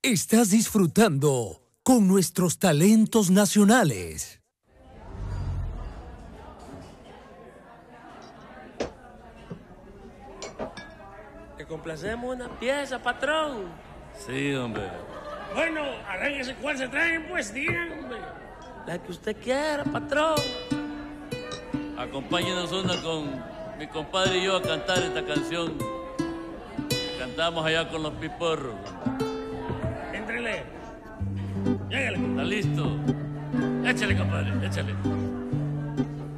Estás disfrutando con nuestros talentos nacionales. Te complacemos una pieza, patrón. Sí, hombre. Bueno, arréglese cuál se traen, pues, digan, hombre. La que usted quiera, patrón. Acompáñenos una con mi compadre y yo a cantar esta canción. Cantamos allá con los piporros. Éntrele. Lléguele. ¿Está listo? Échale, compadre, échale.